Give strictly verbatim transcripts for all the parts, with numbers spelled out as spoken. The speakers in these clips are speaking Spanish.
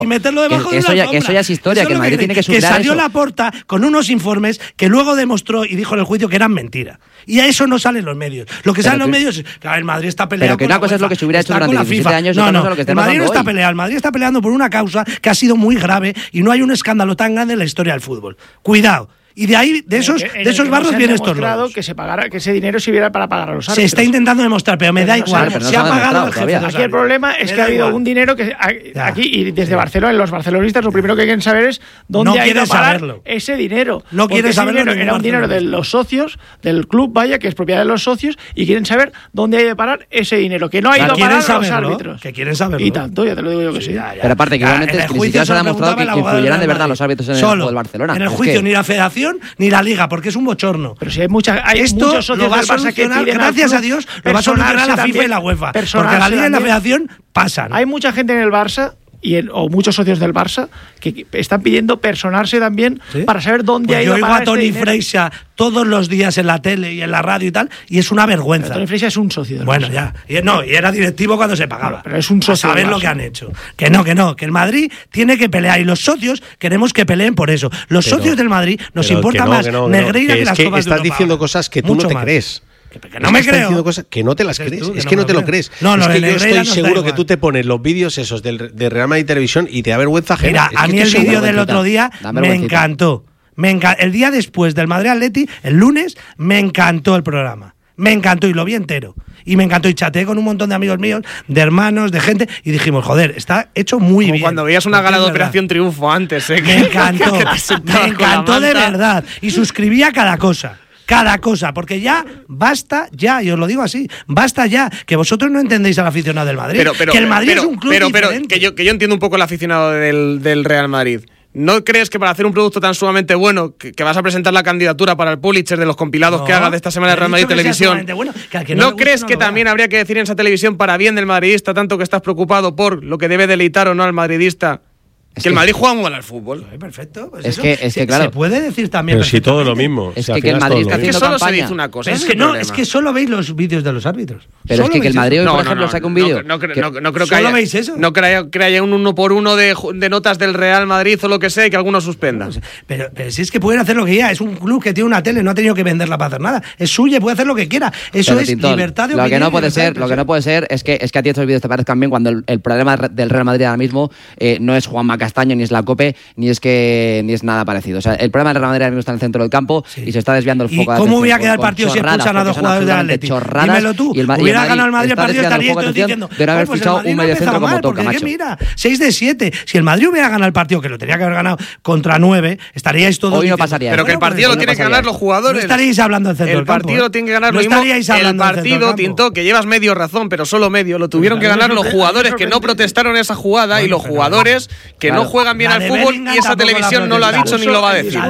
y meterlo debajo que, de eso una ya, alfombra. Que eso ya es historia, eso que el Madrid que, tiene que que superar salió eso. Laporta con unos informes que luego demostró y dijo en el juicio que eran mentira. Y a eso no salen los medios. Lo que salen los medios es que el Madrid está peleando. Pero que con una la cosa UEFA, es lo que se hubiera hecho durante diecisiete años y no, otra no, cosa es lo que está el Madrid no pasando está hoy. peleando. El Madrid está peleando por una causa que ha sido muy grave y no hay un escándalo tan grande en la historia del fútbol. Cuidado. Y de ahí, de esos, en de esos barros vienen estos lobos. Que se pagara, que ese dinero sirviera para pagar a los árbitros. Se está intentando demostrar, pero me pero da no igual. se, Se, se ha pagado el jefe. Aquí el problema es me que ha habido igual. un dinero que ya. aquí y desde Barcelona, los barcelonistas lo primero que quieren saber es dónde no ha ido a parar saberlo. ese dinero. No quieren saberlo. Dinero era un dinero de los socios, del club, vaya, que es propiedad de los socios, y quieren saber dónde ha ido a parar ese dinero, que no ha ido a parar a los árbitros. Que quieren saberlo. Y tanto, ya te lo digo yo que sí. sí. Ya, ya. Pero aparte que igualmente es que ni siquiera se ha demostrado que, que influyeran de verdad los árbitros en el juego del Barcelona. En el es juicio que... ni la Federación ni la Liga, porque es un bochorno. Pero si hay mucha, hay esto muchos socios lo va a del Barça que solucionar, piden gracias a Dios, lo va a solucionar la FIFA y la UEFA. Porque la Liga y la Federación pasan. Hay mucha gente en el Barça y en, o muchos socios del Barça que están pidiendo personarse también ¿sí? para saber dónde pues ha ido yo oigo a parar a Toni este Freixa todos los días en la tele y en la radio y tal, y es una vergüenza. Pero Toni Freixa es un socio del Bueno, Barça. ya. Y, no, y era directivo cuando se pagaba. Bueno, pero es un socio. A saber lo que han hecho. Que no, que no, que el Madrid tiene que pelear y los socios queremos que peleen por eso. Los pero, socios del Madrid nos importa no, más que no, que Negreira no, que, que las que copas estás de Europa. diciendo cosas que tú Mucho no te más. crees. Que, que no me creo. Cosas que no te las crees. Tú, que es no que no me te lo creo. crees. No, no, es que yo estoy no seguro que tú te pones los vídeos esos del, de Real Madrid Televisión y te da vergüenza ajena. Mira, es a que mí el estoy vídeo seguro. del otro día me encantó. Me enca- el día después del Madrid Atleti, el lunes, me encantó el programa. Me encantó y lo vi entero. Y me encantó y chateé con un montón de amigos míos, de hermanos, de gente, y dijimos, joder, está hecho muy Como bien. cuando veías una gala de Operación Triunfo antes, ¿eh? Me encantó, me encantó de verdad. Y suscribía cada cosa. Cada cosa, porque ya basta ya, y os lo digo así, basta ya, que vosotros no entendéis al aficionado del Madrid, pero, pero, que el Madrid pero, es un club pero, diferente. Pero que yo, que yo entiendo un poco el aficionado del, del Real Madrid. ¿No crees que para hacer un producto tan sumamente bueno, que, que vas a presentar la candidatura para el Pulitzer de los compilados no, que hagas de esta semana de Real Madrid Televisión, bueno, que que no, ¿no crees no que también habría que decir en esa televisión, para bien del madridista, tanto que estás preocupado por lo que debe deleitar o no al madridista, Es que el que, Madrid juega muy mal al fútbol? Sí, perfecto. Pues es eso, que, es se, que claro. se puede decir también. Pero si todo lo mismo. Es si que, que el Madrid está Es que haciendo solo campaña. se dice una cosa. Pero es que no, es que solo veis los vídeos de los árbitros. Pero solo es que, que el Madrid hoy, no, por no, ejemplo, no, saca un no, vídeo. No, no, que, no, no creo que ¿solo haya, veis eso? No creo que haya un uno por uno de, de notas del Real Madrid o lo que sea y que alguno suspenda. Pero, pero si es que pueden hacer lo que quiera. Es un club que tiene una tele, no ha tenido que venderla para hacer nada. Es suya, puede hacer lo que quiera. Eso pero, es Tintón, libertad de lo opinión. que no puede libertad ser, de lo que no puede ser es que es que a ti estos vídeos te parezcan bien cuando el, el problema del Real Madrid ahora mismo eh, no es Juanma Castaño, ni es la COPE, ni es que ni es nada parecido. O sea, el problema del Real Madrid ahora mismo está en el centro del campo sí. y se está desviando el ¿Y foco de cómo atención hubiera quedado el con- partido con si expulsan a dos jugadores del Atleti? Dímelo tú. Y el, y hubiera el ganado el Madrid el está partido, desviando estaría el foco de diciendo, atención de no haber pues fichado un medio centro como Toca, macho. Mira, seis de siete. Si el Madrid hubiera ganado el partido, que lo tenía que haber ganado contra nueve, estaríais todos Hoy no diciendo, pasaría. Pero que el partido lo tienen que ganar los jugadores. No estaríais hablando del centro El del campo. partido lo tienen que ganar no lo mismo. estaríais hablando El partido, Tinto, que llevas medio razón, pero solo medio, lo tuvieron que ganar los jugadores que no protestaron esa jugada y los jugadores que no juegan bien al fútbol y esa televisión no lo ha dicho ni lo va a decir.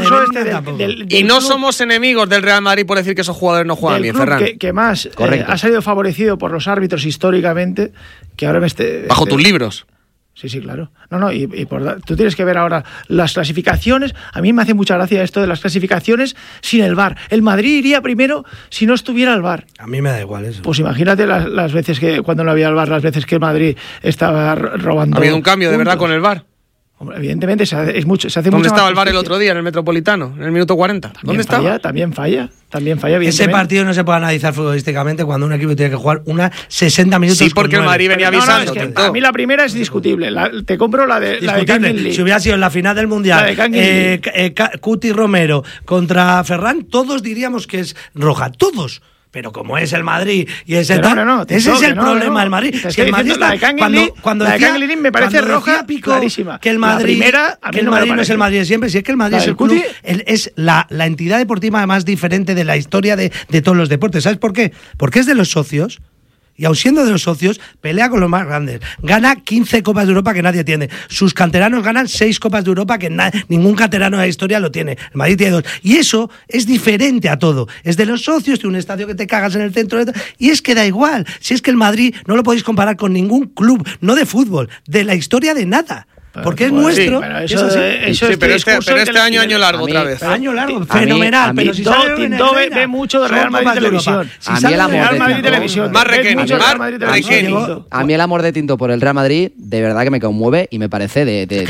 Y no somos enemigos del Real Madrid por decir que esos jugadores no juegan bien, Ferran. Que, que más eh, ha salido favorecido por los árbitros históricamente, que ahora me esté... Bajo este, tus libros. Sí, sí, claro. No, no, y, y por, tú tienes que ver ahora las clasificaciones. A mí me hace mucha gracia esto de las clasificaciones sin el V A R. El Madrid iría primero si no estuviera el V A R. A mí me da igual eso. Pues imagínate las, las veces que, cuando no había el V A R, las veces que el Madrid estaba robando. ¿Ha habido un cambio de puntos. verdad con el V A R? Hombre, evidentemente se hace, es mucho, se hace ¿Dónde mucha estaba más el V A R el justicia. otro día, en el Metropolitano, en el minuto cuarenta? También ¿Dónde falla, estaba? También falla, también falla, Ese evidentemente. partido no se puede analizar futbolísticamente cuando un equipo tiene que jugar una sesenta minutos. Sí, porque con el Madrid nueve. venía No, no, avisando. es que Tinto. a mí la primera es discutible. La, te compro la de la de Discutible. Kangin Lee. Si hubiera sido en la final del Mundial, La de Kangin eh, eh, Cuti Romero contra Ferran, todos diríamos que es roja, todos. Pero como es el Madrid y ese Pero tal, no, no, ese es el no, problema no. del Madrid. Te Es que el estoy Madrid diciendo, la de está, Kangin cuando, Lee- cuando la de decía, Kangin Lee me parece cuando roja decía Pico clarísima. que el La Madrid, primera, a mí que el no me Madrid no parece. es el Madrid de siempre, si es que el Madrid La es del el club, Cuti- el- es la, la entidad deportiva más diferente de la historia de, de todos los deportes. ¿Sabes por qué? Porque es de los socios. Y aun siendo de los socios, pelea con los más grandes. Gana quince Copas de Europa que nadie tiene. Sus canteranos ganan seis Copas de Europa que na- ningún canterano de la historia lo tiene. El Madrid tiene dos. Y eso es diferente a todo. Es de los socios, tiene un estadio que te cagas en el centro. De y es que da igual. Si es que el Madrid no lo podéis comparar con ningún club, no de fútbol, de la historia de nada. Porque es Pues, nuestro. sí, pero es eso, así. eso Sí, es pero este, pero este año, año largo mí- otra vez. Año largo, mí- fenomenal. a mí- pero si Tintó- sale Tintó ve- Venga, ve mucho de son Real Madrid Copas de Europa. Televisión. Si A mí sale el amor Real de Madrid Tinto. Televisión. Más Ves Requeni, mucho Mar Real Madrid Televisión. Requeni. Tinto. A mí el amor de Tinto por el Real Madrid, de verdad que me conmueve y me parece de, de,